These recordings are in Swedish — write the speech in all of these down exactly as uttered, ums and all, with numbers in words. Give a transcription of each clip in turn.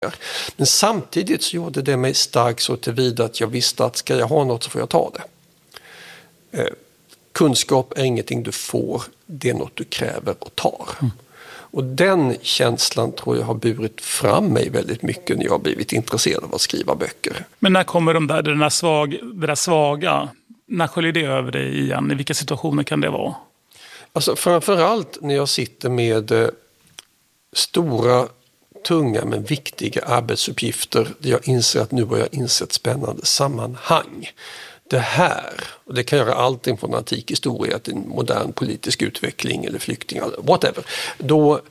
Men samtidigt så gjorde det mig stark så tillvida att jag visste att ska jag ha något så får jag ta det. Eh, kunskap är ingenting du får, det är något du kräver och tar. Mm. Och den känslan tror jag har burit fram mig väldigt mycket när jag har blivit intresserad av att skriva böcker. Men när kommer de där, den där svag, det där svaga, när sköljer det över dig igen? I vilka situationer kan det vara? Alltså framförallt när jag sitter med eh, stora, tunga men viktiga arbetsuppgifter där jag inser att nu har jag insett ett spännande sammanhang. Det här, och det kan göra allting från antik historia till modern politisk utveckling eller flyktingar, whatever. Då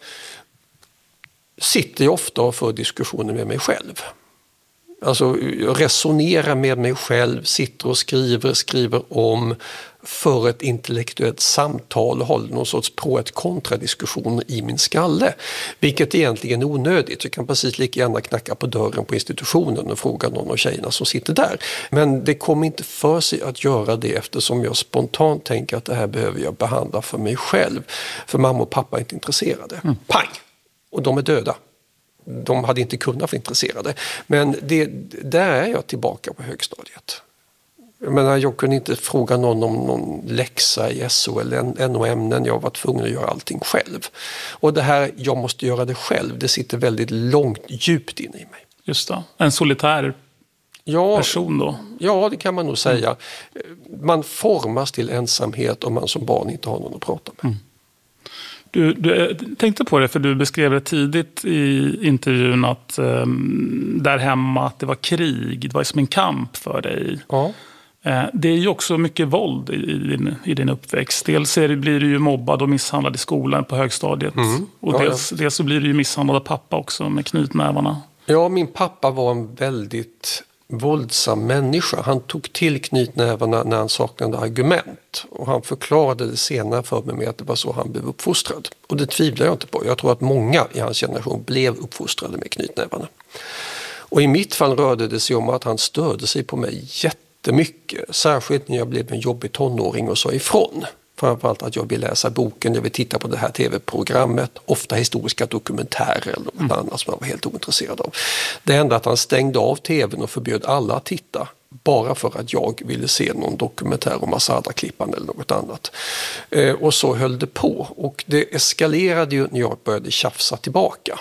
sitter jag ofta och för diskussioner med mig själv. Alltså jag resonerar med mig själv, sitter och skriver, skriver om, för ett intellektuellt samtal och håller någon sorts pro- ett kontradiskussion i min skalle. Vilket egentligen är onödigt. Jag kan precis lika gärna knacka på dörren på institutionen och fråga någon av tjejerna som sitter där. Men det kommer inte för sig att göra det eftersom jag spontant tänker att det här behöver jag behandla för mig själv. För mamma och pappa är inte intresserade. Mm. Pang! Och de är döda. De hade inte kunnat vara intresserade. Men det, där är jag tillbaka på högstadiet. Jag menar, jag kunde inte fråga någon om någon läxa i S O eller N O-ämnen. Jag var tvungen att göra allting själv. Och det här, jag måste göra det själv, det sitter väldigt långt, djupt inne i mig. Just det. En solitär ja, person då? Ja, det kan man nog säga. Man formas till ensamhet om man som barn inte har någon att prata med. Mm. Du, du tänkte på det, för du beskrev det tidigt i intervjun att um, där hemma att det var krig, det var som en kamp för dig. Ja. Uh, det är ju också mycket våld i, i, din, i din uppväxt. Dels är det, blir du ju mobbad och misshandlad i skolan på högstadiet. Mm. Och ja, dels, ja. dels så blir du ju misshandlad av pappa också med knytnävarna. Ja, min pappa var en väldigt våldsam människa. Han tog till knytnävarna när han saknade argument. Och han förklarade det senare för mig med att det var så han blev uppfostrad. Och det tvivlar jag inte på. Jag tror att många i hans generation blev uppfostrade med knytnävarna. Och i mitt fall rörde det sig om att han störde sig på mig jättemycket. Särskilt när jag blev en jobbig tonåring och sa ifrån. Framförallt att jag vill läsa boken, jag vill titta på det här tv-programmet, ofta historiska dokumentärer eller något mm. annat som jag var helt ointresserad av. Det enda att han stängde av tvn och förbjöd alla att titta, bara för att jag ville se någon dokumentär om Masada-klippan eller något annat. Eh, och så höll det på, och det eskalerade ju när jag började tjafsa tillbaka.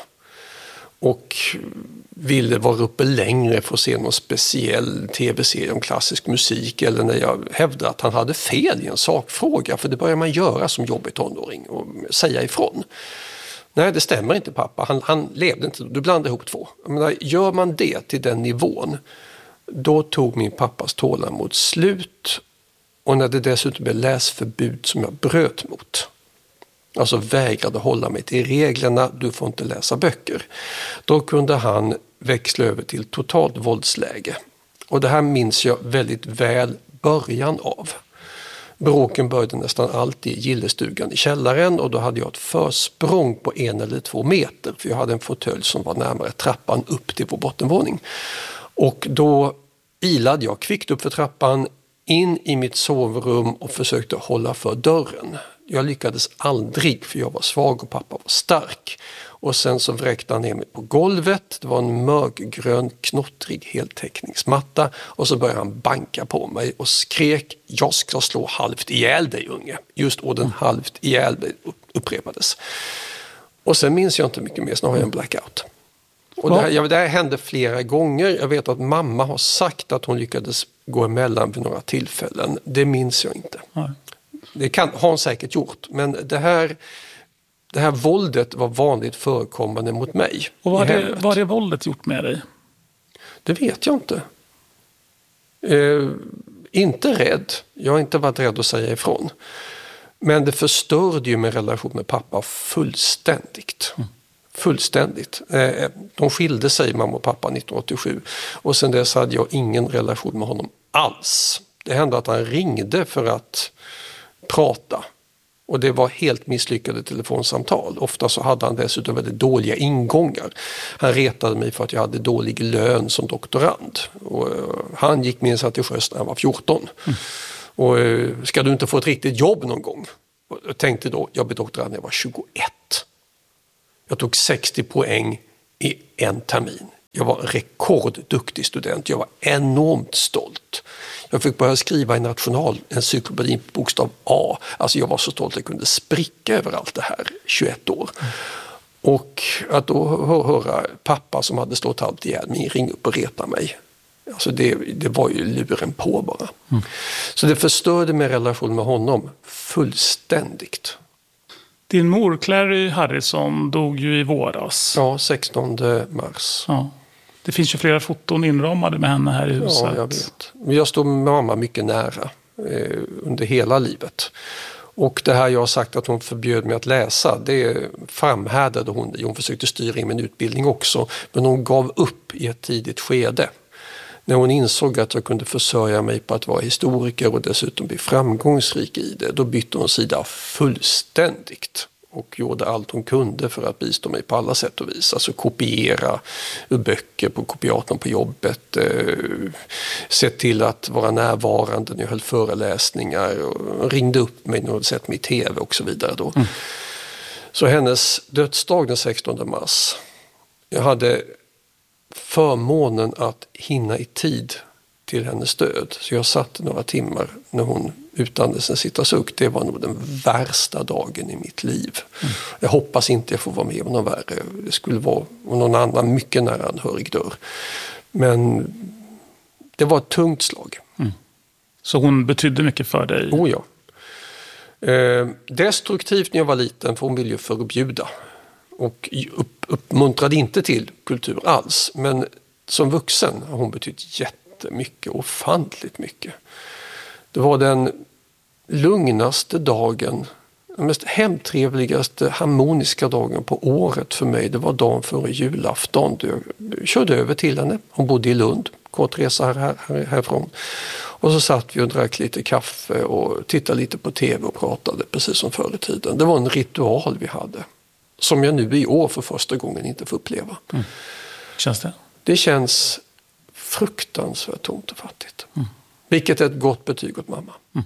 Och ville vara uppe längre för att se någon speciell tv-serie om klassisk musik, eller när jag hävdade att han hade fel i en sakfråga, för det börjar man göra som jobbig tonåring och säga ifrån. Nej, det stämmer inte pappa, han, han levde inte, du blandar ihop två. Jag menar, gör man det till den nivån, då tog min pappas tålamod slut, och när det dessutom blev läsförbud som jag bröt mot, alltså vägrade hålla mig till reglerna, du får inte läsa böcker, då kunde han växla över till totalt våldsläge. Och det här minns jag väldigt väl början av. Bråken började nästan alltid i gillestugan i källaren, och då hade jag ett försprång på en eller två meter, för jag hade en fåtölj som var närmare trappan upp till vår bottenvåning. Och då ilade jag kvickt upp för trappan in i mitt sovrum och försökte hålla för dörren. Jag lyckades aldrig, för jag var svag och pappa var stark. Och sen så vräkte han ner mig på golvet. Det var en mörkgrön, knottrig heltäckningsmatta. Och så började han banka på mig och skrek: jag ska slå halvt ihjäl dig, unge. Just orden halvt ihjäl dig upprepades. Och sen minns jag inte mycket mer, så har jag en blackout. Och det här, ja, det här hände flera gånger. Jag vet att mamma har sagt att hon lyckades gå emellan vid några tillfällen. Det minns jag inte. Nej. Det kan, har hon säkert gjort, men det här, det här våldet var vanligt förekommande mot mig. Och vad har det, det våldet gjort med dig? Det vet jag inte. Eh, inte rädd. Jag har inte varit rädd att säga ifrån. Men det förstörde ju min relation med pappa fullständigt. Mm. Fullständigt. Eh, de skilde sig, mamma och pappa, nittonhundraåttiosju. Och sen dess hade jag ingen relation med honom alls. Det hände att han ringde för att prata. Och det var helt misslyckade telefonsamtal. Ofta så hade han dessutom väldigt dåliga ingångar. Han retade mig för att jag hade dålig lön som doktorand. Och han gick minst till sjöss när han var fjorton. Mm. Och ska du inte få ett riktigt jobb någon gång? Och jag tänkte då, jag blev doktorand när jag var tjugoett. Jag tog sextio poäng i en termin. Jag var rekordduktig student. Jag var enormt stolt. Jag fick börja skriva i nationalencyklopedin på bokstav A. Alltså jag var så stolt att jag kunde spricka över allt det här, tjugoett år. Mm. Och att då höra pappa som hade stått allt ihjäl mig ringa upp och reta mig. Alltså det, det var ju luren på bara. Mm. Så det förstörde min relation med honom fullständigt. Din mor, Clary Harrison, dog ju i våras. Ja, sextonde mars. Ja. Det finns ju flera foton inramade med henne här i huset. Ja, jag vet. Men jag stod med mamma mycket nära eh, under hela livet. Och det här jag har sagt att hon förbjöd mig att läsa, det framhärdade hon i. Hon försökte styra in min utbildning också, men hon gav upp i ett tidigt skede. När hon insåg att jag kunde försörja mig på att vara historiker och dessutom bli framgångsrik i det, då bytte hon sida fullständigt och gjorde allt hon kunde för att bistå mig på alla sätt och vis. Alltså kopiera ur böcker på kopiatorn på jobbet, eh, se till att vara närvarande när jag höll föreläsningar och ringde upp mig när hon sett mig i tv och så vidare då. Mm. Så hennes dödsdag den sextonde mars, jag hade förmånen att hinna i tid till hennes död. Så jag satt några timmar när hon utandades en sista suck. Det var nog den värsta dagen i mitt liv. Mm. Jag hoppas inte jag får vara med om någon värre. Det skulle vara om någon annan mycket nära anhörig dör. Men det var ett tungt slag. Mm. Så hon betydde mycket för dig? Oh ja. Eh, destruktivt när jag var liten, för hon ville ju förbjuda. Och upp, uppmuntrade inte till kultur alls. Men som vuxen har hon betytt jättemycket, ofantligt mycket. Det var den lugnaste dagen, den mest hemtrevligaste, harmoniska dagen på året för mig. Det var dagen före julafton. Jag körde över till henne. Hon bodde i Lund, kort resa här, här, härifrån. Och så satt vi och drack lite kaffe och tittade lite på tv och pratade precis som förr i tiden. Det var en ritual vi hade. Som jag nu i år för första gången inte får uppleva. Mm. Känns det? Det känns fruktansvärt tomt och fattigt. Mm. Vilket är ett gott betyg åt mamma. Mm.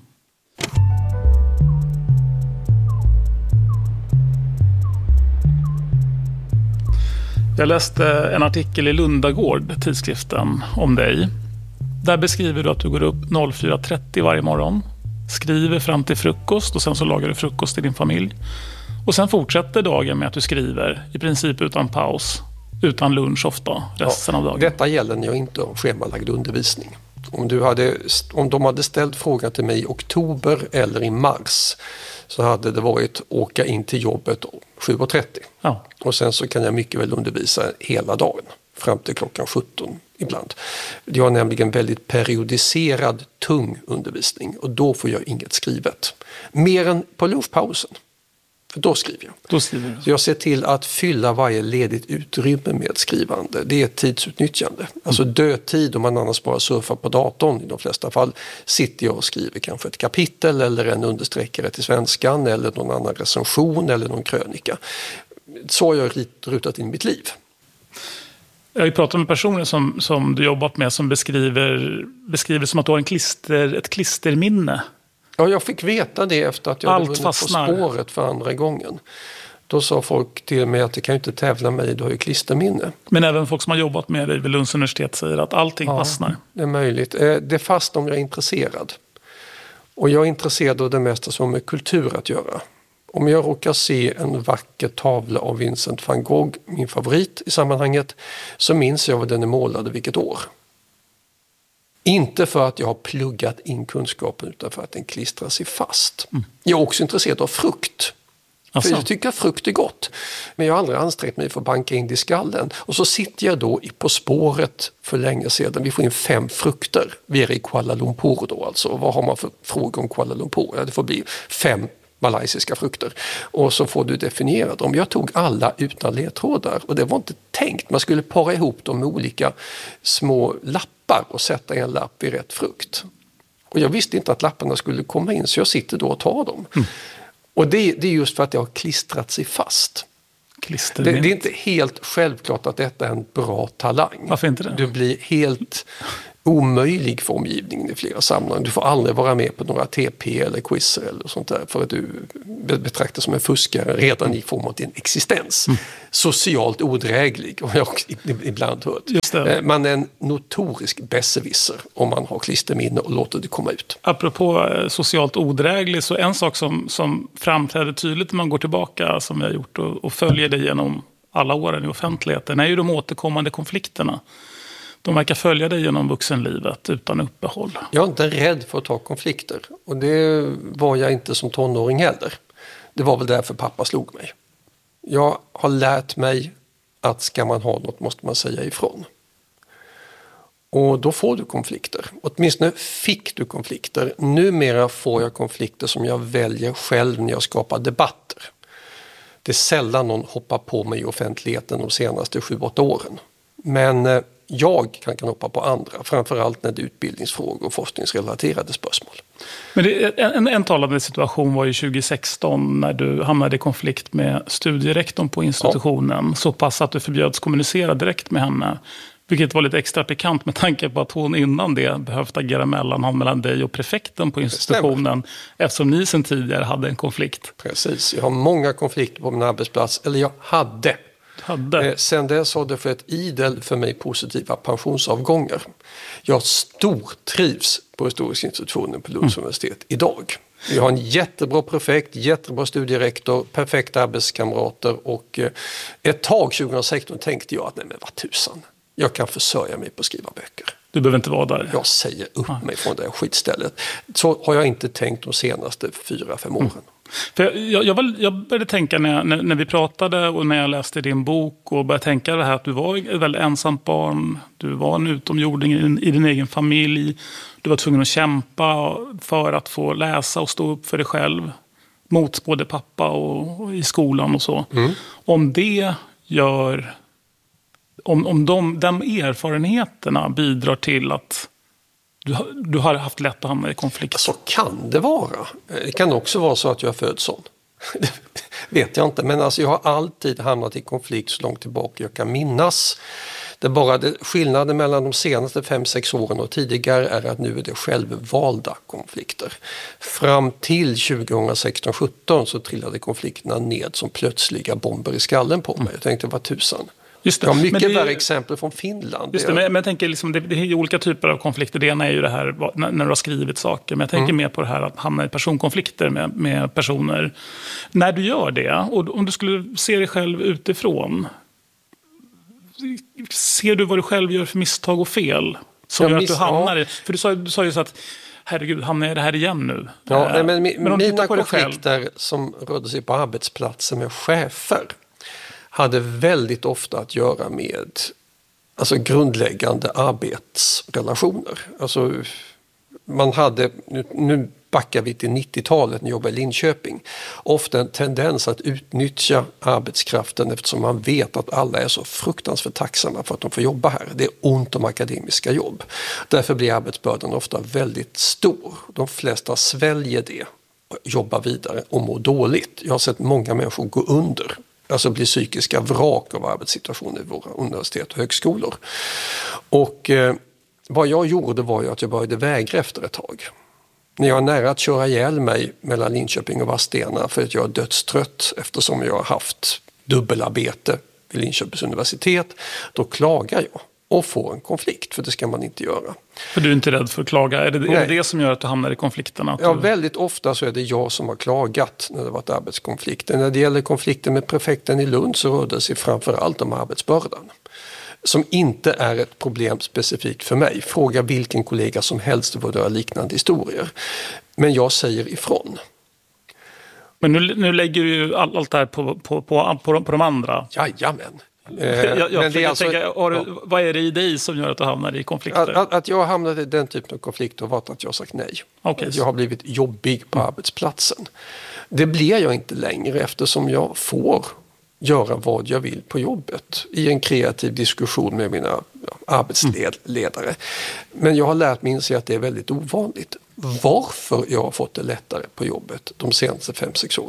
Jag läste en artikel i Lundagård, tidskriften, om dig. Där beskriver du att du går upp fyra trettio varje morgon. Skriver fram till frukost och sen så lagar du frukost till din familj. Och sen fortsätter dagen med att du skriver i princip utan paus, utan lunch ofta, resten ja, av dagen. Detta gäller när jag inte har schemalagd undervisning. Om, du hade, om de hade ställt frågan till mig i oktober eller i mars så hade det varit åka in till jobbet sju trettio. Ja. Och sen så kan jag mycket väl undervisa hela dagen fram till klockan sjutton ibland. Jag har nämligen väldigt periodiserad tung undervisning och då får jag inget skrivet. Mer än på lunchpausen. För då skriver jag. Då skriver jag. Så jag ser till att fylla varje ledigt utrymme med skrivande. Det är ett tidsutnyttjande. Mm. Alltså dödtid, om man annars bara surfar på datorn i de flesta fall, sitter jag och skriver kanske ett kapitel eller en understreckare till svenskan eller någon annan recension eller någon krönika. Så har jag rutat in mitt liv. Jag har ju pratat med personer som, som du jobbat med som beskriver, beskriver som att du har en klister, ett klisterminne. Ja, jag fick veta det efter att jag Allt hade vunnit fastnar. På spåret för andra gången. Då sa folk till mig att det kan ju inte tävla mig, du har ju klisterminne. Men även folk som har jobbat med dig vid Lunds universitet säger att allting ja, fastnar. Det är möjligt. Det fastnar om jag är intresserad. Och jag är intresserad av det mesta som har med kultur att göra. Om jag råkar se en vacker tavla av Vincent van Gogh, min favorit i sammanhanget, så minns jag vad den är målad och vilket år. Inte för att jag har pluggat in kunskapen utan för att den klistrar sig fast. Mm. Jag är också intresserad av frukt. Alltså. För jag tycker att frukt är gott. Men jag har aldrig ansträngt mig för att banka in det i skallen. Och så sitter jag då På spåret för länge sedan. Vi får in fem frukter. Vi är i Kuala Lumpur då alltså. Vad har man för fråga om Kuala Lumpur? Ja, det får bli fem malaysiska frukter. Och så får du definiera dem. Jag tog alla utan ledtrådar. Och det var inte tänkt. Man skulle para ihop dem med olika små lappar och sätta en lapp i rätt frukt. Och jag visste inte att lapparna skulle komma in så jag sitter då och tar dem. Mm. Och det, det är just för att jag har klistrat sig fast. Det, det är inte helt självklart att detta är en bra talang. Varför inte det? Du blir helt omöjlig för omgivningen i flera sammanhang. Du får aldrig vara med på några T P eller quizzer eller sånt där för att du betraktas som en fuskare redan i form av din existens. Mm. Socialt odräglig, och jag har ibland hört. Just det. Man är en notorisk besserwisser om man har klisterminne och låter det komma ut. Apropå socialt odräglig, så en sak som, som framträder tydligt när man går tillbaka, som vi har gjort och, och följer det genom alla åren i offentligheten, är ju de återkommande konflikterna. De verkar följa dig genom vuxenlivet utan uppehåll. Jag är inte rädd för att ta konflikter. Och det var jag inte som tonåring heller. Det var väl därför pappa slog mig. Jag har lärt mig att ska man ha något måste man säga ifrån. Och då får du konflikter. Åtminstone fick du konflikter. Numera får jag konflikter som jag väljer själv när jag skapar debatter. Det är sällan någon hoppar på mig i offentligheten de senaste sju, åtta åren. Men jag kan, kan hoppa på andra, framförallt när det är utbildningsfrågor och forskningsrelaterade spörsmål. Men det, en, en talande situation var ju tjugo sexton när du hamnade i konflikt med studierektorn på institutionen. Ja. Så pass att du förbjöds kommunicera direkt med henne. Vilket var lite extra pikant med tanke på att hon innan det behövde agera mellanhand mellan dig och prefekten på institutionen. Eftersom ni sedan tidigare hade en konflikt. Precis, jag har många konflikter på min arbetsplats. Eller jag hade. hade. Eh, sen dess har det för ett idel för mig positiva pensionsavgångar. Jag stortrivs på historiska institutionen på Lunds mm. universitet idag. Vi har en jättebra prefekt, jättebra studierektor, perfekta arbetskamrater och eh, ett tag tjugo sexton tänkte jag att nej men vad tusan. Jag kan försörja mig på att skriva böcker. Du behöver inte vara där. Jag säger upp ah. mig från det här skitstället. Så har jag inte tänkt de senaste fyra, fem åren. Mm. För jag, jag, var, jag började tänka när, när, när vi pratade och när jag läste din bok och började tänka det här att du var ett väldigt ensamt barn. Du var en utomjording i din, i din egen familj. Du var tvungen att kämpa för att få läsa och stå upp för dig själv. Mot både pappa och, och i skolan och så. Mm. Om det gör... Om, om de, de erfarenheterna bidrar till att du, du har haft lätt att hamna i konflikt. Så kan det vara. Det kan också vara så att jag är född sån. Det vet jag inte. Men alltså jag har alltid hamnat i konflikt så långt tillbaka jag kan minnas. Det är bara det, skillnaden mellan de senaste fem sex åren och tidigare är att nu är det självvalda konflikter. Fram till tjugo sexton sjutton så trillade konflikterna ned som plötsliga bomber i skallen på mig. Jag tänkte, vad tusan. Just det. Jag har mycket men det, värre exempel från Finland. Just det, men, men jag tänker liksom, det, det är olika typer av konflikter. Det ena är ju det här när, när du har skrivit saker. Men jag tänker mm. mer på det här att hamna i personkonflikter med, med personer. När du gör det, och om du skulle se dig själv utifrån, ser du vad du själv gör för misstag och fel som jag gör miss- att du hamnar i? För du sa, du sa ju så att herregud, hamnar jag det här igen nu? Ja, äh, men, men, men mina konflikter som rörde sig på arbetsplatser med chefer hade väldigt ofta att göra med alltså grundläggande arbetsrelationer. Alltså man hade, nu, nu backar vi till nittiotalet när jag jobbade i Linköping, ofta en tendens att utnyttja arbetskraften eftersom man vet att alla är så fruktansvärt tacksamma för att de får jobba här. Det är ont om akademiska jobb. Därför blir arbetsbördan ofta väldigt stor. De flesta sväljer det, jobbar vidare och mår dåligt. Jag har sett många människor gå under. Alltså blir psykiska vrak av arbetssituationer i våra universitet och högskolor. Och eh, vad jag gjorde var ju att jag började vägra efter ett tag. När jag är nära att köra ihjäl mig mellan Linköping och Vadstena för att jag är dödstrött eftersom jag har haft dubbelarbete vid Linköpings universitet, då klagar jag och får en konflikt, för det ska man inte göra. För du är inte rädd för att klaga? Är det är det, det som gör att du hamnar i konflikterna? Ja, du... väldigt ofta så är det jag som har klagat när det varit arbetskonflikter. När det gäller konflikten med prefekten i Lund så rör det sig framförallt om arbetsbördan. Som inte är ett problem specifikt för mig. Fråga vilken kollega som helst vad det är liknande historier. Men jag säger ifrån. Men nu, nu lägger du ju allt, allt det här på, på, på, på, på de andra. Jajamän. Jag, jag men det är alltså, tänka, har du, ja. Vad är det i dig som gör att du hamnar i konflikter? Att, att, att jag hamnade i den typen av konflikter var att jag har sagt nej. Okay. Att jag har blivit jobbig på mm. arbetsplatsen. Det blir jag inte längre eftersom jag får göra vad jag vill på jobbet i en kreativ diskussion med mina ja, arbetsledare. Mm. Men jag har lärt mig inse att det är väldigt ovanligt. Varför jag har fått det lättare på jobbet de senaste fem sex åren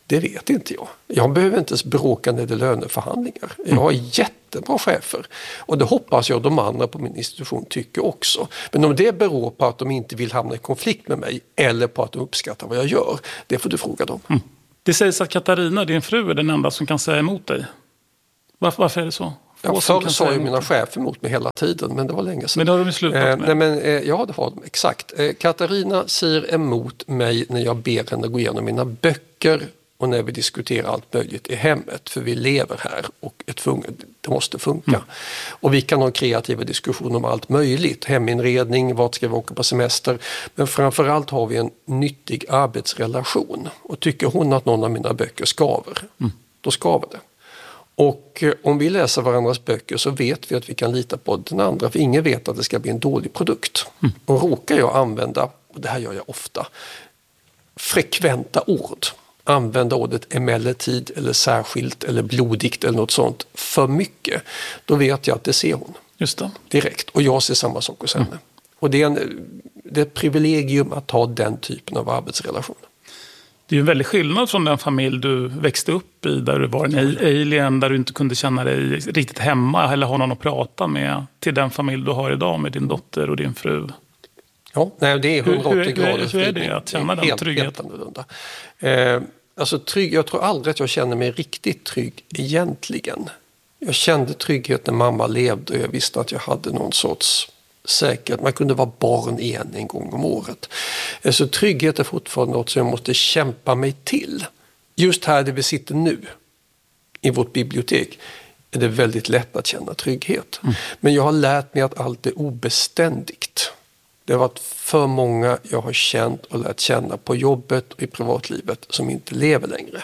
Det vet inte jag. Jag behöver inte ens bråka när det är löneförhandlingar. Jag har jättebra chefer. Och det hoppas jag de andra på min institution tycker också. Men om det beror på att de inte vill hamna i konflikt med mig eller på att de uppskattar vad jag gör, det får du fråga dem. Mm. Det sägs att Katarina, din fru, är den enda som kan säga emot dig. Varför, varför är det så? Ja, förr sa ju mina chefer emot mig hela tiden, men det var länge sedan. Men det har de slutat med. Eh, nej, men, eh, ja, det har de, exakt. Eh, Katarina säger emot mig när jag ber henne gå igenom mina böcker och när vi diskuterar allt möjligt i hemmet. För vi lever här och är tvungna, det måste funka. Mm. Och vi kan ha kreativa diskussioner om allt möjligt. Heminredning, vart ska vi åka på semester. Men framförallt har vi en nyttig arbetsrelation. Och tycker hon att någon av mina böcker skaver, mm. då skaver det. Och om vi läser varandras böcker så vet vi att vi kan lita på den andra. För ingen vet att det ska bli en dålig produkt. Mm. Och råkar jag använda, och det här gör jag ofta, frekventa ord. Använda ordet emellertid eller särskilt eller blodigt eller något sånt för mycket. Då vet jag att det ser hon. Just det. Direkt. Och jag ser samma sak hos henne. Mm. Och det är, en, det är ett privilegium att ha den typen av arbetsrelation. Det är ju en väldig skillnad från den familj du växte upp i, där du var en alien, där du inte kunde känna dig riktigt hemma eller ha någon att prata med, till den familj du har idag med din dotter och din fru. Ja, nej, det är hundraåttio grader. Hur är det att känna den tryggheten? Eh, alltså trygg, jag tror aldrig att jag känner mig riktigt trygg egentligen. Jag kände trygghet när mamma levde och jag visste att jag hade någon sorts säkerhet. Man kunde vara barn igen en gång om året. Så trygghet är fortfarande något som jag måste kämpa mig till. Just här där vi sitter nu, i vårt bibliotek, är det väldigt lätt att känna trygghet. Mm. Men jag har lärt mig att allt är obeständigt. Det har varit för många jag har känt och lärt känna på jobbet och i privatlivet som inte lever längre.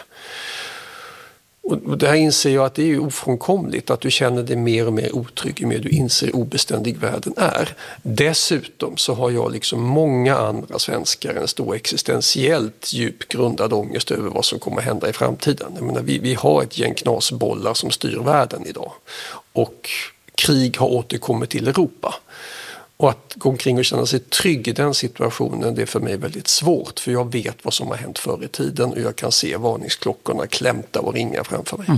Och det här inser jag att det är ofrånkomligt att du känner dig mer och mer otrygg ju mer du inser hur obeständig världen är. Dessutom så har jag liksom många andra svenskar en stor existentiellt djup grundad ångest över vad som kommer att hända i framtiden. Jag menar, vi, vi har ett gäng knasbollar som styr världen idag och krig har återkommit till Europa. Och att gå omkring och känna sig trygg i den situationen, det är för mig väldigt svårt. För jag vet vad som har hänt förr i tiden och jag kan se varningsklockorna klämta och ringa framför mig. Mm.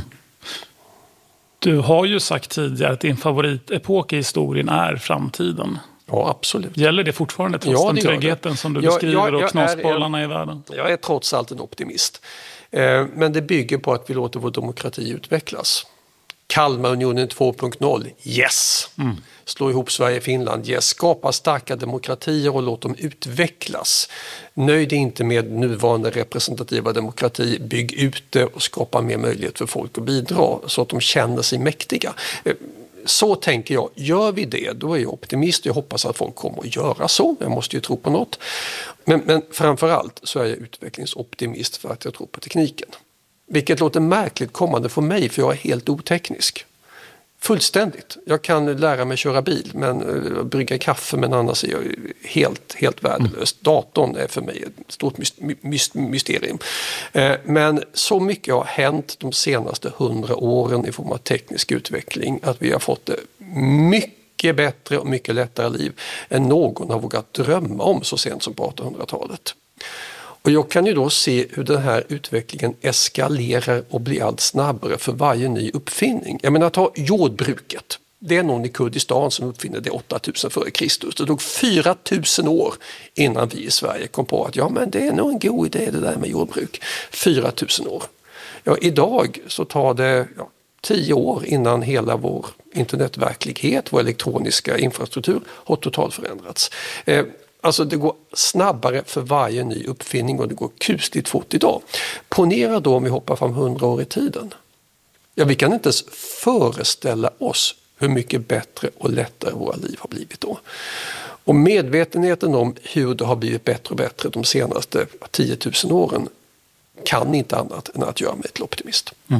Du har ju sagt tidigare att din favoritepok i historien är framtiden. Ja, absolut. Gäller det fortfarande trots ja, det den tryggheten som du jag, beskriver jag, jag, och knasbollarna är, i världen? Jag är trots allt en optimist. Eh, men det bygger på att vi låter vår demokrati utvecklas. Kalmarunionen två punkt noll, yes! Mm. Slå ihop Sverige och Finland, yes! Skapa starka demokratier och låt dem utvecklas. Nöjd inte med nuvarande representativa demokrati, bygg ut det och skapa mer möjlighet för folk att bidra så att de känner sig mäktiga. Så tänker jag, gör vi det, då är jag optimist. Jag hoppas att folk kommer att göra så, jag måste ju tro på något. Men, men framförallt så är jag utvecklingsoptimist för att jag tror på tekniken. Vilket låter märkligt kommande för mig, för jag är helt oteknisk. Fullständigt. Jag kan lära mig köra bil, men uh, brygga kaffe, men annars är jag helt, helt värdelös. Mm. Datorn är för mig ett stort mysterium. Uh, men så mycket har hänt de senaste hundra åren i form av teknisk utveckling att vi har fått det mycket bättre och mycket lättare liv än någon har vågat drömma om så sent som på artonhundratalet. Och jag kan ju då se hur den här utvecklingen eskalerar och blir allt snabbare för varje ny uppfinning. Jag menar, ta jordbruket. Det är någon i Kurdistan som uppfinner det åttatusen före Kristus. Det tog fyra tusen år innan vi i Sverige kom på att ja, men det är nog en god idé det där med jordbruk. fyra tusen år. Ja, idag så tar det ja, tio år innan hela vår internetverklighet, vår elektroniska infrastruktur har totalt förändrats. Eh, Alltså det går snabbare för varje ny uppfinning och det går kusligt fort idag. Ponera då om vi hoppar fram hundra år i tiden. Ja, vi kan inte ens föreställa oss hur mycket bättre och lättare våra liv har blivit då. Och medvetenheten om hur det har blivit bättre och bättre de senaste tio tusen åren kan inte annat än att göra mig till optimist. Mm.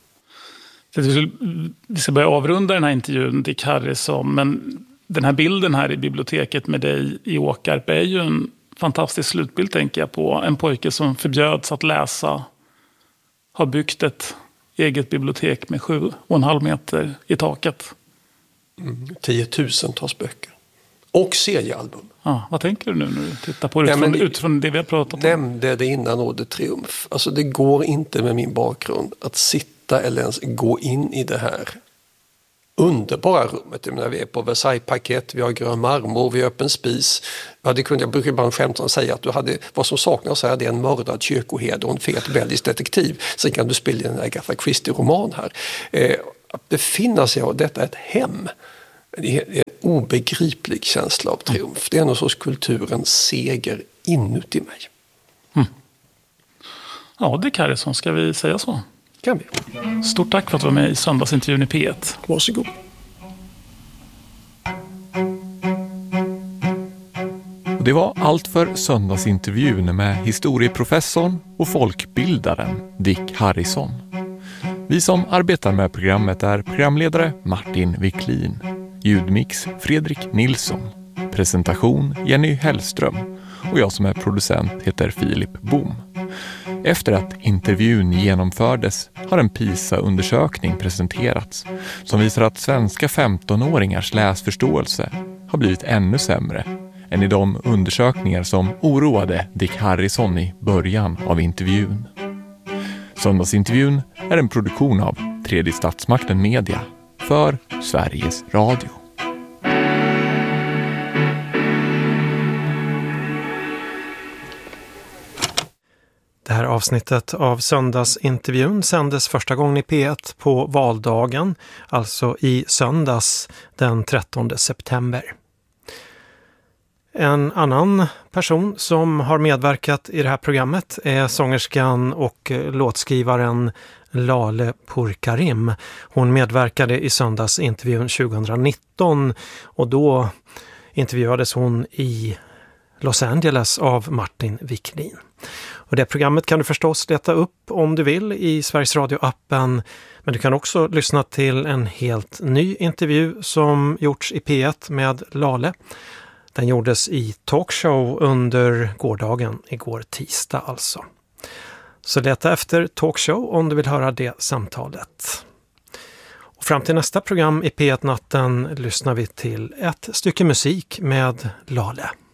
Vi ska börja avrunda den här intervjun, Dick Harrison, men den här bilden här i biblioteket med dig i Åkarp är ju en fantastisk slutbild, tänker jag på. En pojke som förbjöds att läsa har byggt ett eget bibliotek med sju och en halv meter i taket. Mm, tiotusentals böcker. Och seriealbum. Ah, vad tänker du nu när du tittar på det utifrån, ja, utifrån det vi har pratat om? Nämnde det innan ordet triumf. Alltså det går inte med min bakgrund att sitta eller ens gå in i det här underbara rummet. Jag menar, vi är på Versailles-parkett, vi har grön marmor, vi har öppen spis. Ja, det kunde, jag brukar bara skämta och säga att du hade, vad som saknas här, det är en mördad kyrkoherde och en fet belgisk detektiv. Sen kan du spela en Agatha Christie-roman här. Eh, att befinna sig av detta är ett hem. Det är en obegriplig känsla av triumf. Det är någon sorts kulturens seger inuti mig. Mm. Ja, Dick Harrison, ska vi säga så? Kan vi. Stort tack för att du var med i söndagsintervjun i P ett. Varsågod. Och det var allt för söndagsintervjun med historieprofessorn och folkbildaren Dick Harrison. Vi som arbetar med programmet är programledare Martin Wiklin, ljudmix Fredrik Nilsson, presentation Jenny Hellström och jag som är producent heter Filip Bom. Efter att intervjun genomfördes har en PISA-undersökning presenterats som visar att svenska femtonåringars läsförståelse har blivit ännu sämre än i de undersökningar som oroade Dick Harrison i början av intervjun. Söndagsintervjun är en produktion av Tredje Statsmakten Media för Sveriges Radio. Det här avsnittet av söndagsintervjun sändes första gången i P ett på valdagen, alltså i söndags den trettonde september. En annan person som har medverkat i det här programmet är sångerskan och låtskrivaren Lale Pourkarim. Hon medverkade i söndagsintervjun tjugonitton och då intervjuades hon i Los Angeles av Martin Wiklin. Och det programmet kan du förstås leta upp om du vill i Sveriges Radio-appen, men du kan också lyssna till en helt ny intervju som gjorts i P ett med Lale. Den gjordes i talkshow under gårdagen, igår tisdag alltså. Så leta efter talkshow om du vill höra det samtalet. Och fram till nästa program i P ett-natten lyssnar vi till ett stycke musik med Lale.